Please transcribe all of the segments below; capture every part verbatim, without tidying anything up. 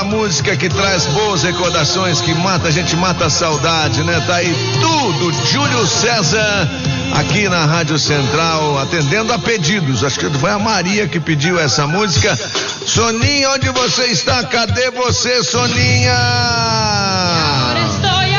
aquela música que traz boas recordações, que mata, a gente mata a saudade, né? Tá aí tudo, Júlio César, aqui na Rádio Central, atendendo a pedidos. Acho que foi a Maria que pediu essa música. Soninha, onde você está? Cadê você, Soninha? Agora estou aqui.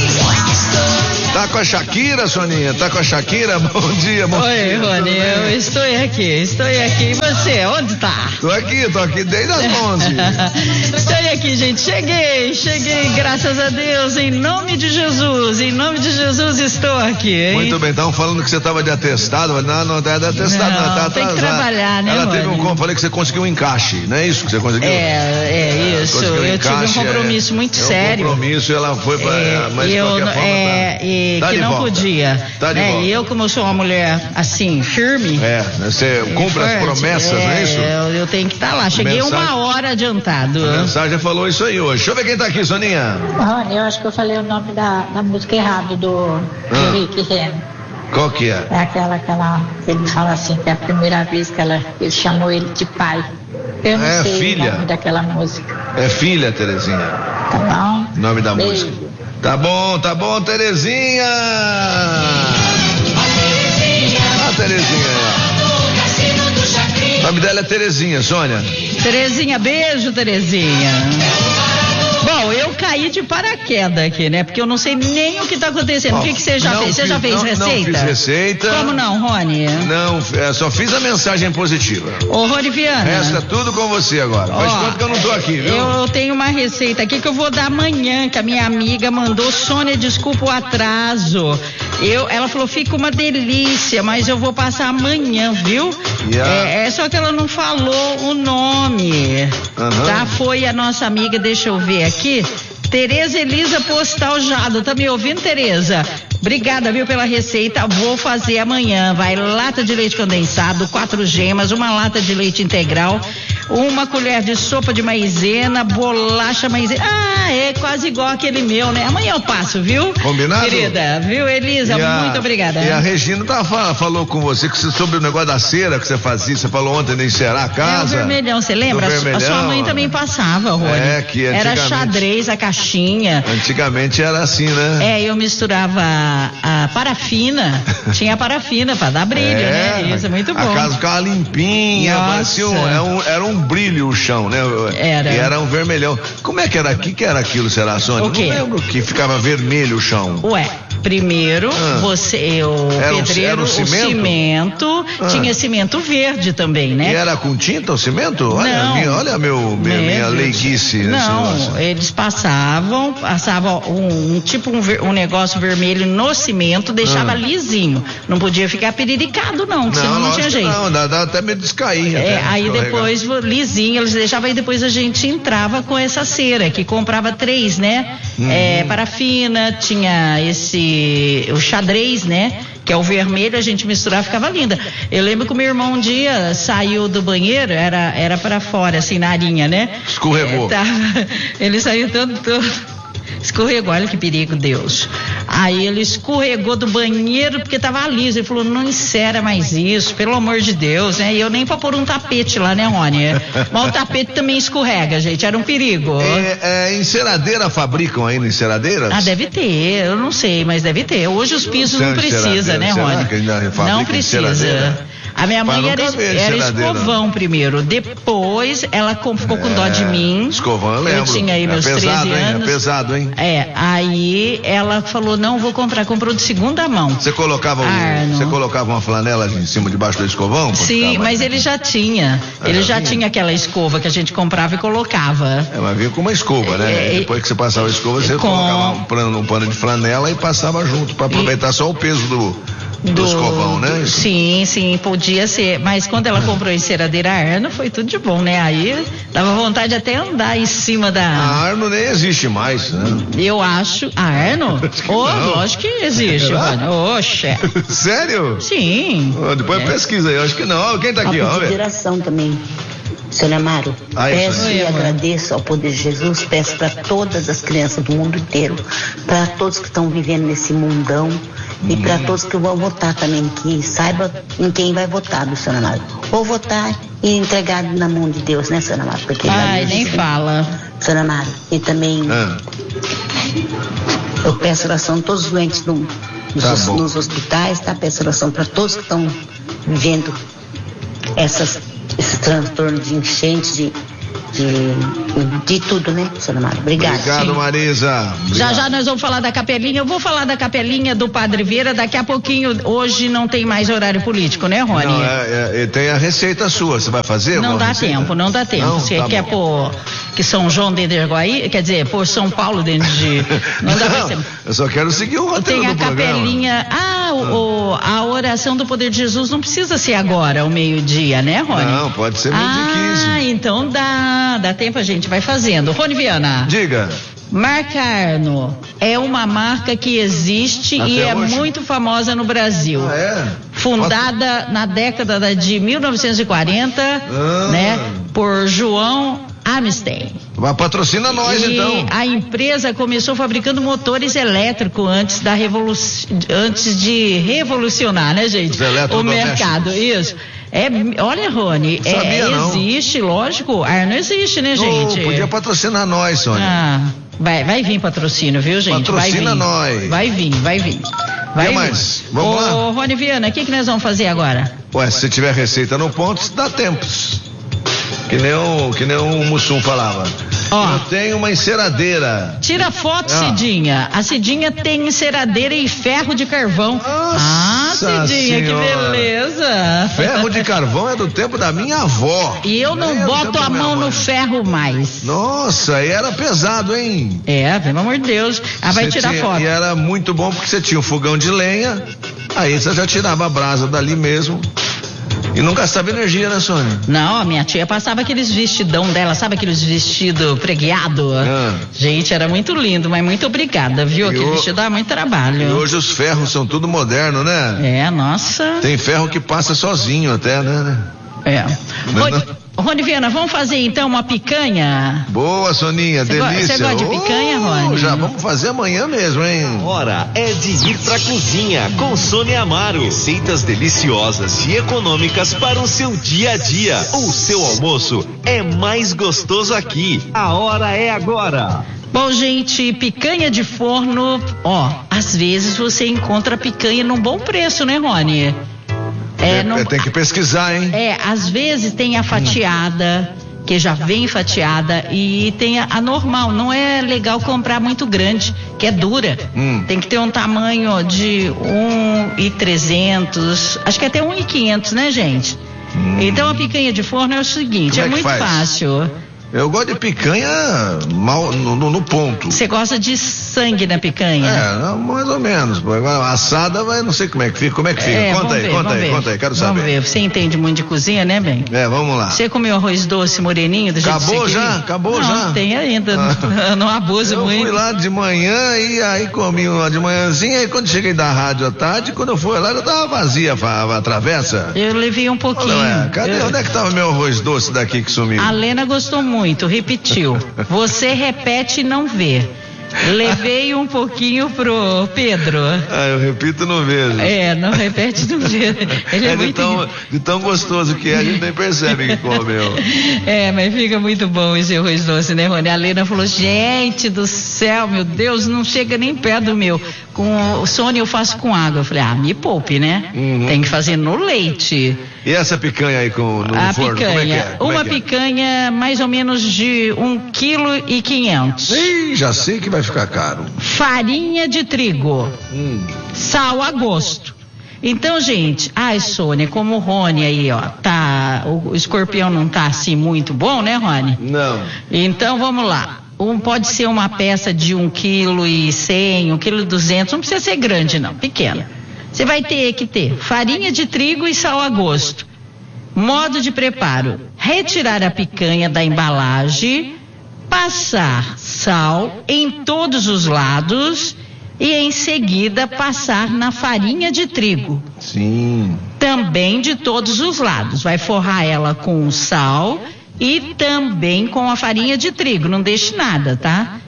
Tá com a Shakira, Soninha? Tá com a Shakira? Bom dia, bom Oi, dia. Rony, eu estou aqui, estou aqui. E você, onde tá? Tô aqui, tô aqui desde as onze. Estou aqui, gente. Cheguei, cheguei, graças a Deus, em nome de Jesus, em nome de Jesus estou aqui, hein? Muito bem, estavam falando que você tava de atestado. Não, não tá de atestado, não, Não, tá tem que atrasado. trabalhar, né, Ela teve um, Rony? como falei que você conseguiu um encaixe, não é isso que você conseguiu? É, é isso. Conseguiu um Eu tive um encaixe, compromisso é, muito é um sério. compromisso, ela foi pra, É, mas de eu, qualquer forma é, tá, e tá que de não volta. podia. Tá de né? volta. E eu, como eu sou uma mulher assim, firme. É, você cumpre as forte, promessas, é, não é isso? Eu, eu tenho que estar lá. Cheguei Mensagem- uma hora adiantado. A mensagem falou isso aí hoje. Deixa eu ver quem tá aqui, Soninha. Rony, eu acho que eu falei o nome da, da música errado do, do Rick Renner. Qual que é? É aquela, aquela, ele fala assim, que é a primeira vez que ela, ele chamou ele de pai. Eu não É, sei filha. o nome daquela música. É filha, Terezinha. Tá bom? Nome da Beijo. música. Tá bom, tá bom, Terezinha. Ah, Terezinha. O nome dela é Terezinha, Sônia. Terezinha, beijo, Terezinha. Bom, eu caí de paraquedas aqui, né? Porque eu não sei nem o que tá acontecendo. O que, que você já Não fez? Você fiz- já fez não- receita? Não fiz receita. Como não, Rony? Não, é, só fiz a mensagem positiva. Ô, Rony Viana. Resta tudo com você agora. Faz Ó, conta que eu não tô aqui, viu? Eu tenho uma receita aqui que eu vou dar amanhã, que a minha amiga mandou. Sônia, desculpa o atraso. Eu, ela falou, fica uma delícia, mas eu vou passar amanhã, viu? Yeah. É, é só que ela não falou o nome. Aham. Tá? Foi a nossa amiga, deixa eu ver aqui. Tereza Elisa Postal Jado, tá me ouvindo, Tereza? Obrigada, viu, pela receita, vou fazer amanhã. Vai lata de leite condensado, quatro gemas, uma lata de leite integral, uma colher de sopa de maizena, bolacha maizena. Ah, é quase igual aquele meu, né? Amanhã eu passo, viu? Combinado? Querida, viu, Elisa? E a- Muito obrigada. E a Regina tá, fa- falou com você que você, sobre o negócio da cera que você fazia, você falou ontem de encerar a É o casa. vermelhão, você lembra? Do A su- a sua vermelhão. mãe também passava, Rony. É, que Era antigamente- xadrez, a caixinha. Antigamente era assim, né? É, eu misturava a, a parafina, tinha a parafina pra dar brilho, né? Isso é muito bom. A casa ficava limpinha, Nossa. parecia um, era, um, era um brilho o chão, né? Era. E era um vermelhão. Como é que era aqui? Que era aquilo, será, Sônia? O quê? Não lembro que ficava vermelho o chão. Ué, primeiro Ah. você, o Era um- pedreiro, era um o cimento? cimento, Ah. tinha cimento verde também, né? E era com tinta o cimento? Olha, Não. minha, olha meu, minha, minha Médio. leiguice. nesse negócio. Não, eles passavam, passavam um, um tipo um, ver- um negócio vermelho no cimento, deixava Ah. lisinho. Não podia ficar periricado, não, que senão não lógico tinha que jeito. Não, dá, dá até medo de descair. É, até, aí escorregar. depois lisinho, eles deixavam, aí depois a gente entrava com essa cera, que comprava três, né? Uhum. É, parafina, tinha esse, o xadrez, né? Que é o vermelho, a gente misturava, ficava linda. Eu lembro que o meu irmão um dia saiu do banheiro, era, era pra fora, assim, na arinha, né? Escorregou. É, tava- ele saiu todo, todo escorregou, olha que perigo, Deus. Aí ele escorregou do banheiro porque tava liso. Ele falou, não encera mais isso, pelo amor de Deus, né? E eu nem pra pôr um tapete lá, né, Rony? Mas o tapete também escorrega, gente, era um perigo. É, é, enceradeira fabricam aí no enceradeiras? Ah, deve ter, eu não sei, mas deve ter. Hoje os pisos Tem não precisa, enceradeira, né, será Rony? que ainda fabrica Não precisa. enceradeira? A minha Mas mãe nunca era, vi era enceradeira. escovão primeiro, depois ela com- ficou com dó de mim. Escovão, eu lembro. Eu tinha aí É meus pesado, treze hein? É anos. pesado, hein? É, aí ela falou, não, vou comprar, comprou de segunda mão. Você colocava, o- Arno. você colocava uma flanela em cima debaixo do escovão? pra Sim, ficar mas mais- ele já tinha. Ah, Ele já já vinha? tinha aquela escova que a gente comprava e colocava. É, mas vinha com uma escova, né? É, Depois que você passava a escova, você com- colocava um pano, um pano de flanela e passava junto, pra aproveitar só o peso do, do, escovão, né? Isso. Sim, sim, podia ser. Mas quando ela comprou a enceradeira Arno, foi tudo de bom, né? Aí dava vontade até andar em cima A da. Arno nem existe mais, né? Eu acho. A Arno? que Oh, não. lógico que existe, Será? mano. Oxe. Sério? Sim. Ó, depois É. pesquisa aí, eu acho que não. Quem tá aqui, A ó? Vamos ver. consideração também. Seu Amaro, Ah, isso peço aí. e Oi, amor. agradeço ao poder de Jesus, peço para todas as crianças do mundo inteiro, para todos que estão vivendo nesse mundão e Hum. para todos que vão votar também, que saiba em quem vai votar, do Seu Amaro. Ou votar e entregar na mão de Deus, né, Seu Amaro? Porque Ai, ele nem diz, fala. Dona Mara, e também ah. eu peço oração a todos os doentes no, nos, tá nos hospitais, tá? Peço oração para todos que estão vivendo essas, esse transtorno de enchente, de De, de tudo, né, Sra. Mara? Obrigada. Obrigado, Marisa. Obrigado. Já já nós vamos falar da capelinha. Eu vou falar da capelinha do Padre Vieira daqui a pouquinho. Hoje não tem mais horário político, né, Rony? Não, é, é, tem a receita sua. Você vai fazer? Não dá receita? tempo, não dá tempo. Não, Você tá quer bom. pôr que São João dentro de Erguaí, quer dizer, pôr São Paulo dentro de... Não, não dá pra ser... Eu só quero seguir o roteiro Tem a do programa. capelinha... Ah, o, o, a oração do Poder de Jesus não precisa ser agora, ao meio-dia, né, Rony? Não, pode ser meio-dia e quinze. Ah, então dá, dá tempo, a gente vai fazendo. Rony Viana. Diga. Marca Arno é uma marca que existe Até e é hoje? muito famosa no Brasil. Ah, é? Fundada Pode... na década de mil novecentos e quarenta, ah. né, por João Amstein. Vai patrocina nós, e então. A empresa começou fabricando motores elétricos antes da revolu... antes de revolucionar, né, gente? O mercado, isso. É, olha, Rony, é, existe, lógico, Arno existe, né, gente? Oh, podia patrocinar nós, Sônia. Ah, vai, vai vir patrocínio, viu, gente? Patrocina vai vir, nós. Vai vir, vai vir. Vai e mais? Vamos Ô, lá? Ô, Rony Viana, o que, que nós vamos fazer agora? Ué, se tiver receita no ponto, dá tempo. Que nem o, que nem o Mussum falava. Ó, eu tenho uma enceradeira. Tira foto, ah. Cidinha. A Cidinha tem enceradeira e ferro de carvão. Nossa ah, Cidinha, senhora. Que beleza. Ferro de carvão é do tempo da minha avó. E eu não Meu boto a mão no ferro mais. Nossa, e era pesado, hein? É, pelo amor de Deus. Ah, vai tirar tinha, foto. E era muito bom porque você tinha um fogão de lenha, aí você já tirava a brasa dali mesmo. E não gastava energia, né, Sônia? Não, a minha tia passava aqueles vestidão dela, sabe aqueles vestidos pregueado? Ah. Gente, era muito lindo, mas muito obrigada, viu? Aquele o... vestido dá muito trabalho. E hoje os ferros são tudo moderno, né? É, nossa. Tem ferro que passa sozinho até, né? É. Rony, Rony Viana, vamos fazer então uma picanha? Boa, Soninha, cê delícia. Você gosta de picanha, oh, Rony? Já vamos fazer amanhã mesmo, hein? A hora é de ir pra cozinha com Sônia Amaro. Receitas deliciosas e econômicas para o seu dia a dia. O seu almoço é mais gostoso aqui. A hora é agora. Bom, gente, picanha de forno, ó, às vezes você encontra picanha num bom preço, né, Rony? É, não... Tem que pesquisar, hein? É, às vezes tem a fatiada, que já vem fatiada, e tem a, a normal. Não é legal comprar muito grande, que é dura. Hum. Tem que ter um tamanho de um e trezentos, acho que até um e quinhentos, né, gente? Hum. Então a picanha de forno é o seguinte, Como é, é muito faz? fácil. Eu gosto de picanha mal, no, no, no ponto. Você gosta de sangue na picanha? É, mais ou menos. Assada, vai, não sei como é que fica. Como é que fica? É, conta aí, ver, conta aí, ver. conta aí, quero vamos saber. Ver. Você entende muito de cozinha, né, bem? É, vamos lá. Você comeu arroz doce moreninho do jeito Acabou que você já? queria? Acabou não, já? Não, tem ainda. Ah. Não abuso eu muito. Eu fui lá de manhã e aí comi uma de manhãzinha, e quando cheguei da rádio à tarde, quando eu fui lá, eu tava vazia a, a travessa. Eu levei um pouquinho. Olha, cadê? Eu... Onde é que tava meu arroz doce daqui que sumiu? A Lena gostou muito, repetiu. Você repete e não vê. Levei um pouquinho pro Pedro. Ah, eu repito e não vejo. É, não repete e não vê. Ele é, é muito... de, tão, de tão gostoso que é, a gente nem percebe que comeu. É, mas fica muito bom esse arroz doce, né, Rony? A Lena falou, gente do céu, meu Deus, não chega nem perto do meu. Com o Sônia eu faço com água. Eu falei, ah, me poupe, né? Uhum. Tem que fazer no leite. E essa picanha aí com, no a forno, picanha, como é que é? Como uma é que é? picanha mais ou menos de um quilo e quinhentos. Ih, já sei que vai ficar caro. Farinha de trigo. Hum. Sal a gosto. Então, gente, ai, Sônia, como o Rony aí, ó, tá, o escorpião não tá assim muito bom, né, Rony? Não. Então, vamos lá. Um, pode ser uma peça de um quilo e cem, um quilo e duzentos, não precisa ser grande não, pequena. Você vai ter que ter farinha de trigo e sal a gosto. Modo de preparo: retirar a picanha da embalagem, passar sal em todos os lados e em seguida passar na farinha de trigo. Sim. Também de todos os lados. Vai forrar ela com sal e também com a farinha de trigo. Não deixe nada, tá?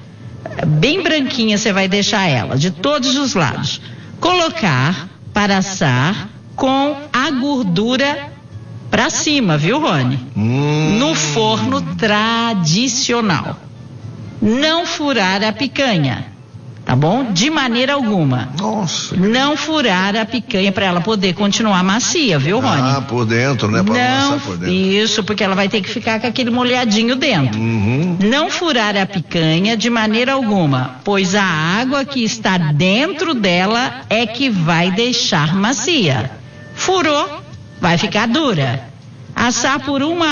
Bem branquinha você vai deixar ela, de todos os lados. Colocar para assar com a gordura para cima, viu, Rony? Hum. No forno tradicional. não furar a picanha, tá bom? De maneira alguma. Nossa. Não furar a picanha para ela poder continuar macia, viu, Rony? Ah, por dentro, né? Pra não, por dentro. Isso, porque ela vai ter que ficar com aquele molhadinho dentro. Uhum. Não furar a picanha de maneira alguma, pois a água que está dentro dela é que vai deixar macia. Furou, vai ficar dura. Assar por uma